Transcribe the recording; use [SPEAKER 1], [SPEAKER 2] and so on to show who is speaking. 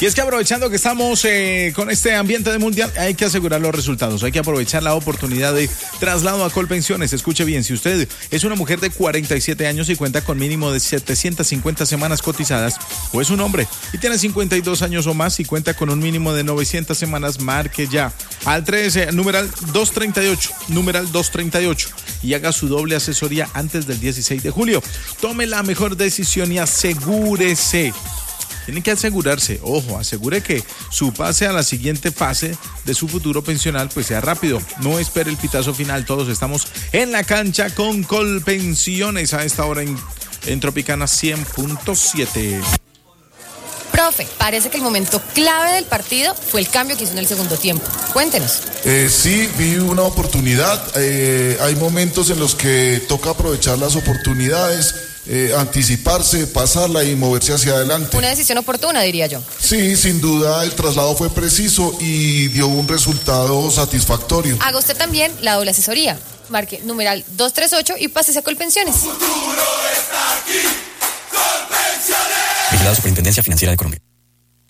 [SPEAKER 1] Y es que aprovechando que estamos con este ambiente de mundial, hay que asegurar los resultados, hay que aprovechar la oportunidad de traslado a Colpensiones. Escuche bien, si usted es una mujer de 47 años y cuenta con mínimo de 750 semanas cotizadas, o es un hombre y tiene 52 años o más y cuenta con un mínimo de 900 semanas, marque ya al 13, numeral 238, y haga su doble asesoría antes del 16 de julio. Tome la mejor decisión y asegúrese. Tienen que asegurarse, ojo, asegure que su pase a la siguiente fase de su futuro pensional pues sea rápido. No espere el pitazo final, todos estamos en la cancha con Colpensiones a esta hora en Tropicana 100.7.
[SPEAKER 2] Profe, parece que el momento clave del partido fue el cambio que hizo en el segundo tiempo. Cuéntenos.
[SPEAKER 3] Sí, vi una oportunidad. Hay momentos en los que toca aprovechar las oportunidades, anticiparse, pasarla y moverse hacia adelante.
[SPEAKER 2] Una decisión oportuna, diría yo.
[SPEAKER 3] Sí, sin duda el traslado fue preciso y dio un resultado satisfactorio.
[SPEAKER 2] Haga usted también la doble asesoría. Marque numeral 238 y pásese a Colpensiones.
[SPEAKER 4] Futuro está aquí, Colpensiones. Vigilado Superintendencia Financiera de Colombia.